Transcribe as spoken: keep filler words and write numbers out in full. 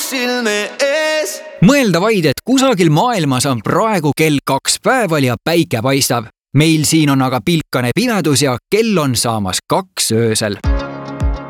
silme ees. Mõelda vaid, et kusagil maailmas on praegu kell kaks päeval ja päike paistab. Meil siin on aga pilkane pimedus ja kell on saamas kaks öösel.